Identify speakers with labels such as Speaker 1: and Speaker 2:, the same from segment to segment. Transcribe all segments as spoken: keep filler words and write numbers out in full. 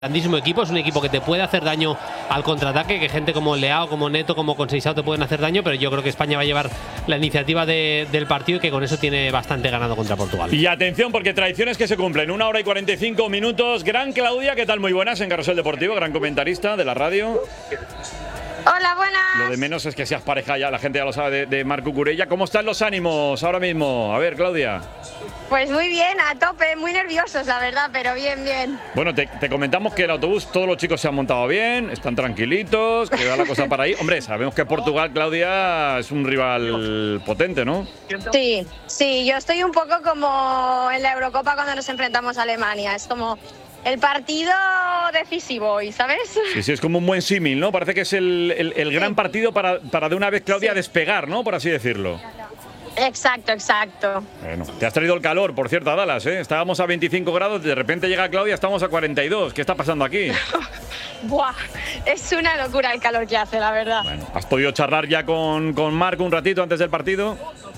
Speaker 1: grandísimo equipo, es un equipo que te puede hacer daño al contraataque, que gente como Leao, como Neto, como Conceição te pueden hacer daño, pero yo creo que España va a llevar la iniciativa de, del partido y que con eso tiene bastante ganado contra Portugal.
Speaker 2: Y atención, porque tradiciones que se cumplen, una hora y cuarenta y cinco minutos. Gran Claudia, ¿qué tal? Muy buenas en Carrusel Deportivo, gran comentarista de la radio.
Speaker 3: Hola, buenas.
Speaker 2: Lo de menos es que seas pareja ya, la gente ya lo sabe, de, de Marc Cucurella. ¿Cómo están los ánimos ahora mismo? A ver, Claudia.
Speaker 3: Pues muy bien, a tope, muy nerviosos, la verdad, pero bien, bien.
Speaker 2: Bueno, te, te comentamos que el autobús, todos los chicos se han montado bien, están tranquilitos, que da la cosa para ahí. Hombre, sabemos que Portugal, Claudia, es un rival potente, ¿no?
Speaker 3: Sí, sí, yo estoy un poco como en la Eurocopa cuando nos enfrentamos a Alemania. Es como el partido decisivo hoy, ¿sabes?
Speaker 2: Sí, sí, es como un buen símil, ¿no? Parece que es el, el, el gran partido para, para de una vez, Claudia, sí, despegar, ¿no? Por así decirlo.
Speaker 3: Exacto, exacto.
Speaker 2: Bueno, te has traído el calor, por cierto, a Dallas, ¿eh? Estábamos a veinticinco grados, de repente llega Claudia, estamos a cuarenta y dos. ¿Qué está pasando aquí?
Speaker 3: Buah, es una locura el calor que hace, la verdad.
Speaker 2: Bueno, ¿has podido charlar ya con, con Marc un ratito antes del partido?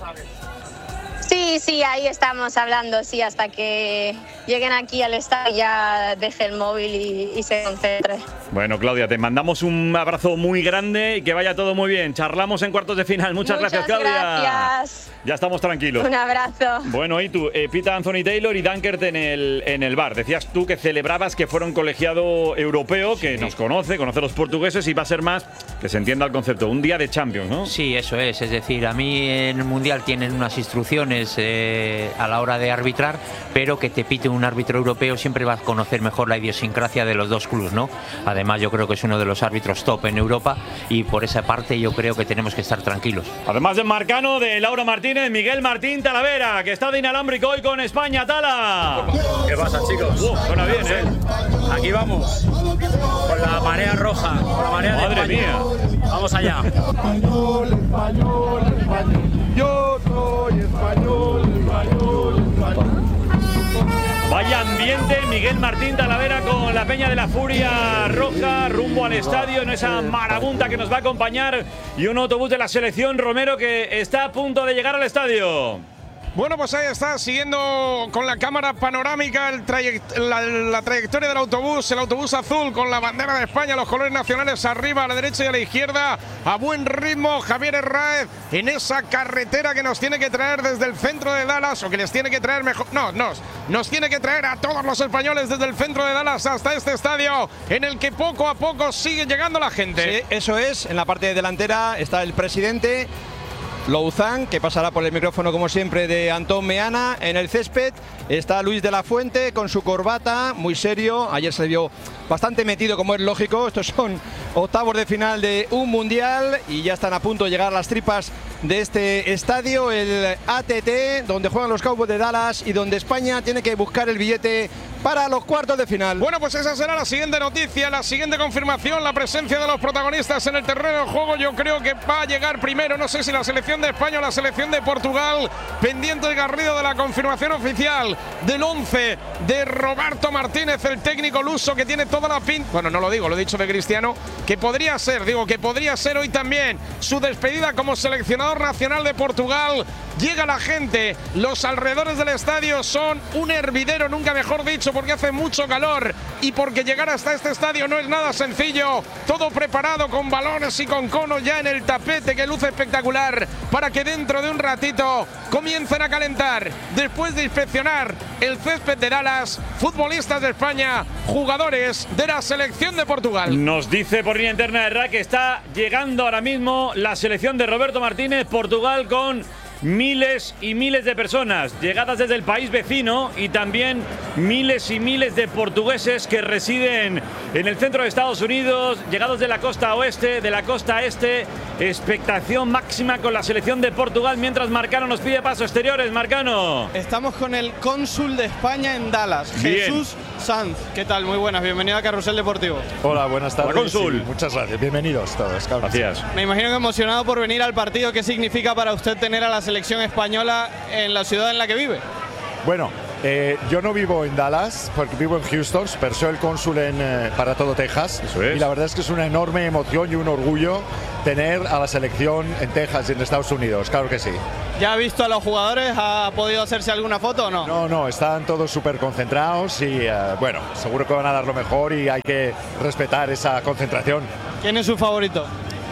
Speaker 3: Sí, sí, ahí estamos hablando, sí, hasta que lleguen aquí al estadio ya deje el móvil y, y se concentre.
Speaker 2: Bueno, Claudia, te mandamos un abrazo muy grande y que vaya todo muy bien. Charlamos en cuartos de final. Muchas, Muchas gracias, Claudia.
Speaker 3: Gracias.
Speaker 2: Ya estamos tranquilos.
Speaker 3: Un abrazo.
Speaker 2: Bueno, y tú, eh, pita Anthony Taylor y Dunkert en el, en el bar. Decías tú que celebrabas que fuera un colegiado europeo que sí, nos conoce, conoce a los portugueses y va a ser más, que se entienda el concepto, un día de Champions, ¿no?
Speaker 4: Sí, eso es. Es decir, a mí en el Mundial tienen unas instrucciones eh, a la hora de arbitrar, pero que te pite un árbitro europeo siempre va a conocer mejor la idiosincrasia de los dos clubes, ¿no? Además, yo creo que es uno de los árbitros top en Europa y por esa parte yo creo que tenemos que estar tranquilos.
Speaker 2: Además de Marcano, de Laura Martínez, Miguel Martín Talavera, que está de inalámbrico hoy con España. ¡Tala!
Speaker 5: ¿Qué pasa, chicos?
Speaker 2: Uh, suena bien, ¿eh?
Speaker 5: Aquí vamos, con la marea roja, con la marea de
Speaker 2: Madre mía.
Speaker 5: Vamos allá.
Speaker 6: Español, español, español. Yo soy español, español, español.
Speaker 2: Vaya ambiente, Miguel Martín Talavera con la Peña de la Furia Roja rumbo al estadio en esa marabunta que nos va a acompañar y un autobús de la selección Romero que está a punto de llegar al estadio.
Speaker 7: Bueno, pues ahí está, siguiendo con la cámara panorámica el trayect la, la trayectoria del autobús, el autobús azul con la bandera de España, los colores nacionales arriba, a la derecha y a la izquierda, a buen ritmo Javier Herráez en esa carretera que nos tiene que traer desde el centro de Dallas, o que les tiene que traer mejor, no, nos, nos tiene que traer a todos los españoles desde el centro de Dallas hasta este estadio en el que poco a poco sigue llegando la gente.
Speaker 8: Sí, eso es, en la parte delantera está el presidente Louzán, que pasará por el micrófono como siempre de Antón Meana. En el césped está Luis de la Fuente con su corbata, muy serio. Ayer se vio bastante metido, como es lógico. Estos son octavos de final de un mundial y ya están a punto de llegar a las tripas de este estadio, el A T T, donde juegan los Cowboys de Dallas y donde España tiene que buscar el billete para los cuartos de final.
Speaker 7: Bueno, pues esa será la siguiente noticia, la siguiente confirmación, la presencia de los protagonistas en el terreno de juego. Yo creo que va a llegar primero, no sé si la selección de España o la selección de Portugal, pendiente el Garrido de la confirmación oficial del once de Roberto Martínez, el técnico luso que tiene toda la pinta, bueno, no lo digo, lo he dicho de Cristiano, que podría ser, digo que podría ser hoy también su despedida como seleccionador nacional de Portugal. Llega la gente, los alrededores del estadio son un hervidero, nunca mejor dicho, porque hace mucho calor y porque llegar hasta este estadio no es nada sencillo. Todo preparado con balones y con conos ya en el tapete que luce espectacular para que dentro de un ratito comiencen a calentar. Después de inspeccionar el césped de Dallas, futbolistas de España, jugadores de la selección de Portugal.
Speaker 2: Nos dice por línea interna de R A que está llegando ahora mismo la selección de Roberto Martínez, Portugal, con miles y miles de personas llegadas desde el país vecino y también miles y miles de portugueses que residen en el centro de Estados Unidos, llegados de la costa oeste, de la costa este. Expectación máxima con la selección de Portugal mientras Marcano nos pide paso exteriores. Marcano.
Speaker 9: Estamos con el cónsul de España en Dallas,
Speaker 2: Bien.
Speaker 9: Jesús Sanz. ¿Qué tal? Muy buenas, bienvenido a Carrusel Deportivo.
Speaker 10: Hola, buenas tardes.
Speaker 2: Hola, cónsul.
Speaker 10: Sí, muchas gracias, bienvenidos todos. Claro.
Speaker 2: Gracias.
Speaker 9: Me imagino que emocionado por venir al partido. ¿Qué significa para usted tener a la selección española en la ciudad en la que vive?
Speaker 10: Bueno, Eh, yo no vivo en Dallas, porque vivo en Houston, pero soy el cónsul en, eh, para todo Texas.
Speaker 2: Eso es.
Speaker 10: Y la verdad es que es una enorme emoción y un orgullo tener a la selección en Texas y en Estados Unidos, claro que sí.
Speaker 9: ¿Ya ha visto a los jugadores? ¿Ha podido hacerse alguna foto o no?
Speaker 10: No, no, están todos súper concentrados y eh, bueno, seguro que van a dar lo mejor y hay que respetar esa concentración.
Speaker 9: ¿Quién es su favorito?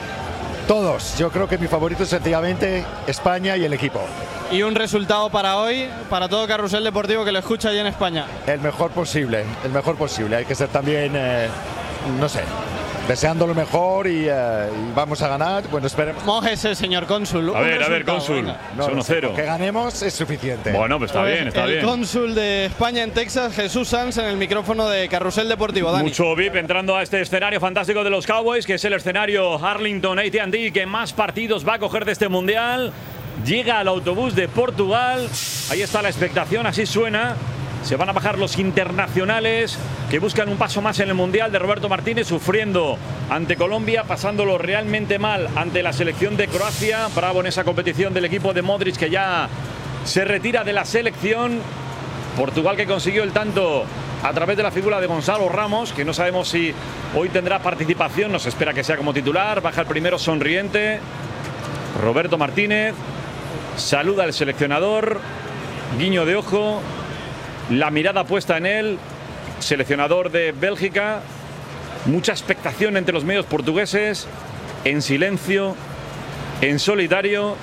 Speaker 10: Todos, yo creo que mi favorito es sencillamente España y el equipo.
Speaker 9: Y un resultado para hoy, para todo Carrusel Deportivo que lo escucha allí en España.
Speaker 10: El mejor posible, el mejor posible. Hay que ser también, eh, no sé, deseando lo mejor y, eh, y vamos a ganar. Bueno, esperemos.
Speaker 9: Mójese, señor cónsul.
Speaker 2: A ver, a ver, cónsul.
Speaker 10: No,
Speaker 2: Es uno cero.
Speaker 10: Que ganemos es suficiente.
Speaker 2: Bueno, pues está
Speaker 9: Pues
Speaker 2: bien, está
Speaker 9: el
Speaker 2: bien.
Speaker 9: cónsul de España en Texas, Jesús Sanz, en el micrófono de Carrusel Deportivo. Dani.
Speaker 2: Mucho V I P entrando a este escenario fantástico de los Cowboys, que es el escenario Arlington A T and T, que más partidos va a coger de este mundial. Llega al autobús de Portugal. Ahí está la expectación, así suena. Se van a bajar los internacionales que buscan un paso más en el mundial de Roberto Martínez, sufriendo ante Colombia, pasándolo realmente mal ante la selección de Croacia. Bravo en esa competición del equipo de Modric, que ya se retira de la selección. Portugal, que consiguió el tanto a través de la figura de Gonzalo Ramos, que no sabemos si hoy tendrá participación. Nos espera que sea como titular. Baja el primero sonriente Roberto Martínez. Saluda al seleccionador. Guiño de ojo. La mirada puesta en él. Seleccionador de Bélgica. Mucha expectación entre los medios portugueses. En silencio. En solitario.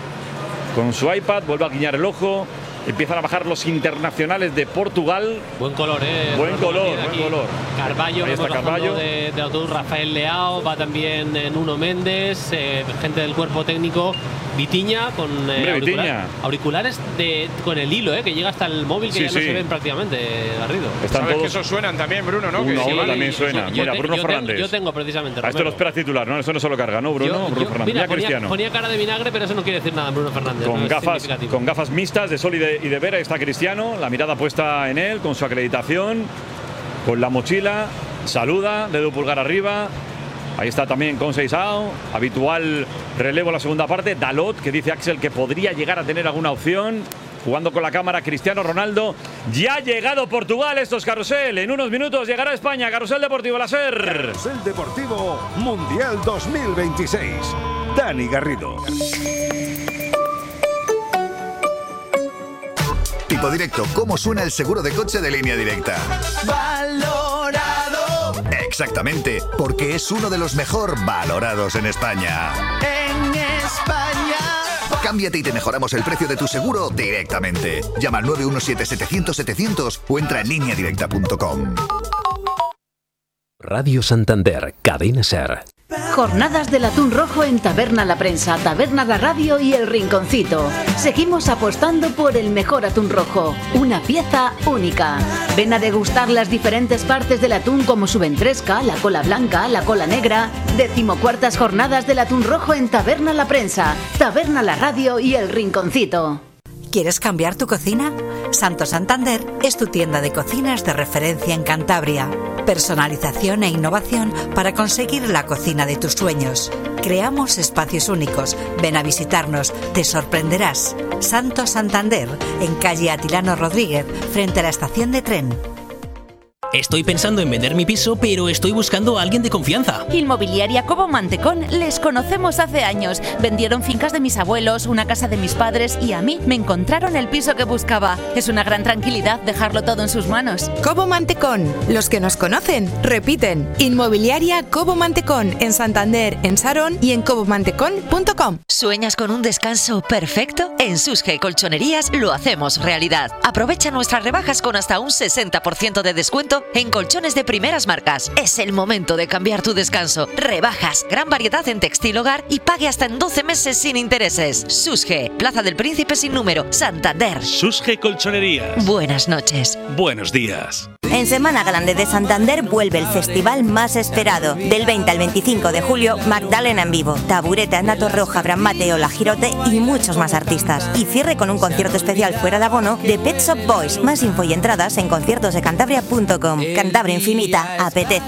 Speaker 2: Con su iPad. Vuelve a guiñar el ojo. Empiezan a bajar los internacionales de Portugal.
Speaker 1: Buen color, eh.
Speaker 2: Buen color, buen
Speaker 1: aquí.
Speaker 2: color.
Speaker 1: Carballo,
Speaker 2: Ahí está
Speaker 1: vemos
Speaker 2: Carballo.
Speaker 1: de, de autobús, Rafael Leao, va también eh, Nuno Méndez, eh, gente del cuerpo técnico, Vitiña con eh,
Speaker 2: Hombre,
Speaker 1: auriculares,
Speaker 2: Vitiña.
Speaker 1: auriculares de, con el hilo, eh, que llega hasta el móvil, que
Speaker 2: Sí,
Speaker 1: ya
Speaker 2: sí.
Speaker 1: no se ven prácticamente, Garrido.
Speaker 2: Están
Speaker 7: Sabes
Speaker 2: todos.
Speaker 7: que esos suenan también, Bruno, ¿no?
Speaker 2: Uno
Speaker 7: Que
Speaker 2: a
Speaker 7: sí,
Speaker 2: uno
Speaker 7: vale.
Speaker 2: también suena.
Speaker 1: Yo
Speaker 2: Mira,
Speaker 1: te-
Speaker 2: Bruno
Speaker 1: yo
Speaker 2: Fernández.
Speaker 1: Tengo, yo tengo precisamente.
Speaker 2: A esto lo
Speaker 1: Romero.
Speaker 2: espera titular, ¿no? Esto no se lo carga, ¿no, Bruno?
Speaker 1: Yo-
Speaker 2: Bruno
Speaker 1: yo-
Speaker 2: Fernández.
Speaker 1: mira,
Speaker 2: Mira,
Speaker 1: ponía,
Speaker 2: Cristiano.
Speaker 1: ponía cara de vinagre, pero eso no quiere decir nada, Bruno Fernández. no
Speaker 2: Con
Speaker 1: es
Speaker 2: gafas,
Speaker 1: significativo.
Speaker 2: con gafas mixtas de sol y de, y de vera está Cristiano, la mirada puesta en él, con su acreditación, con la mochila, saluda, dedo pulgar arriba. Ahí está también Conceição, habitual relevo en la segunda parte. Dalot, que dice Axel que podría llegar a tener alguna opción. Jugando con la cámara Cristiano Ronaldo. Ya ha llegado Portugal, estos Carrusel. En unos minutos llegará España. Carrusel Deportivo, la SER.
Speaker 11: Carrusel Deportivo Mundial dos mil veintiséis. Dani Garrido.
Speaker 12: Tipo Directo, ¿cómo suena el seguro de coche de Línea Directa?
Speaker 13: Valorado
Speaker 12: Exactamente, porque es uno de los mejor valorados en España.
Speaker 13: en España.
Speaker 12: Cámbiate y te mejoramos el precio de tu seguro directamente. Llama al nueve uno siete, setecientos, setecientos o entra en línea directa punto com.
Speaker 14: Radio Santander, Cadena SER.
Speaker 15: Jornadas del atún rojo en Taberna La Prensa, Taberna La Radio y El Rinconcito. Seguimos apostando por el mejor atún rojo, una pieza única. Ven a degustar las diferentes partes del atún como su ventresca, la cola blanca, la cola negra. Decimocuartas jornadas del atún rojo en Taberna La Prensa, Taberna La Radio y El Rinconcito.
Speaker 16: ¿Quieres cambiar tu cocina? Santo Santander es tu tienda de cocinas de referencia en Cantabria. Personalización e innovación para conseguir la cocina de tus sueños. Creamos espacios únicos. Ven a visitarnos, te sorprenderás. Santo Santander, en calle Atilano Rodríguez, frente a la estación de tren.
Speaker 17: Estoy pensando en vender mi piso, pero estoy buscando a alguien de confianza.
Speaker 18: Inmobiliaria Cobo Mantecón, les conocemos hace años. Vendieron fincas de mis abuelos, una casa de mis padres y a mí me encontraron el piso que buscaba. Es una gran tranquilidad dejarlo todo en sus manos.
Speaker 19: Cobo Mantecón, los que nos conocen, repiten. Inmobiliaria Cobo Mantecón, en Santander, en Sarón y en cobo mantecón punto com.
Speaker 20: ¿Sueñas con un descanso perfecto? En Susge Colchonerías lo hacemos realidad. Aprovecha nuestras rebajas con hasta un sesenta por ciento de descuento en colchones de primeras marcas. Es el momento de cambiar tu descanso. Rebajas, gran variedad en textil hogar y pague hasta en doce meses sin intereses. Susge, Plaza del Príncipe sin número, Santander.
Speaker 21: Susge Colchonerías.
Speaker 20: Buenas noches.
Speaker 21: Buenos días.
Speaker 22: En Semana Grande de Santander vuelve el festival más esperado. Del veinte al veinticinco de julio, Magdalena en vivo, Tabureta, Nato Roja, Bran Mateo, La Girote y muchos más artistas. Y cierre con un concierto especial fuera de abono de Pet Shop Boys. Más info y entradas en conciertos de cantabria punto com. Cantabria Infinita, apetece.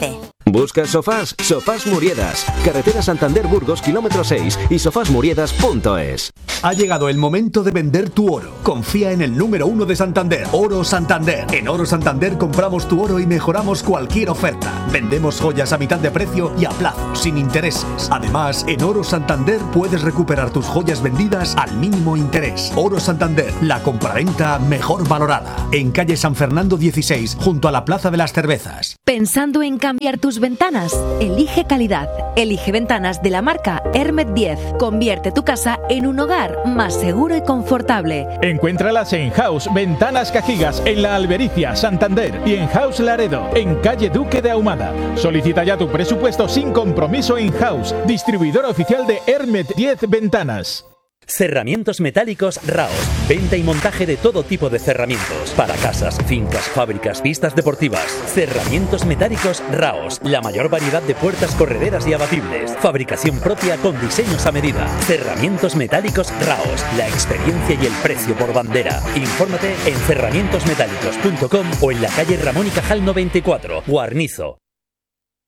Speaker 14: ¿Buscas sofás? Sofás Muriedas. Carretera Santander-Burgos, kilómetro seis y sofás muriedas punto es.
Speaker 3: Ha llegado el momento de vender tu oro. Confía en el número uno de Santander, Oro Santander. En Oro Santander compramos tu oro y mejoramos cualquier oferta. Vendemos joyas a mitad de precio y a plazo, sin intereses. Además, en Oro Santander puedes recuperar tus joyas vendidas al mínimo interés. Oro Santander, la compraventa mejor valorada. En calle San Fernando dieciséis, junto a la Plaza de las Cervezas.
Speaker 4: ¿Pensando en cambiar tus ventanas? Elige calidad. Elige ventanas de la marca Hermet diez. Convierte tu casa en un hogar más seguro y confortable.
Speaker 23: Encuéntralas en House Ventanas Cajigas, en La Albericia, Santander, y en House Laredo, en calle Duque de Ahumada. Solicita ya tu presupuesto sin compromiso en House, distribuidor oficial de Hermet diez Ventanas.
Speaker 24: Cerramientos metálicos Raos. Venta y montaje de todo tipo de cerramientos. Para casas, fincas, fábricas, pistas deportivas. Cerramientos metálicos Raos. La mayor variedad de puertas correderas y abatibles. Fabricación propia con diseños a medida. Cerramientos metálicos Raos. La experiencia y el precio por bandera. Infórmate en cerramientos metálicos punto com o en la calle Ramón y Cajal noventa y cuatro, Guarnizo.